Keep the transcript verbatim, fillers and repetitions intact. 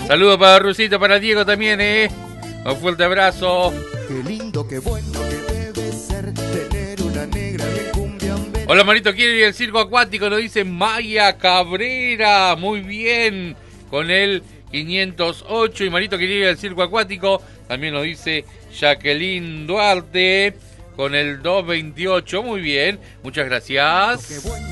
Saludos para Rusito, para Diego también, ¿eh? Un fuerte abrazo. Qué lindo, qué bueno que debe ser tener una negra bien cumbiambera. Hola, Marito, quiere ir al circo acuático, lo dice Maya Cabrera. Muy bien, con el quinientos ocho. Y Marito quiere ir al circo acuático, también lo dice Jacqueline Duarte, con el doscientos veintiocho. Muy bien, muchas gracias.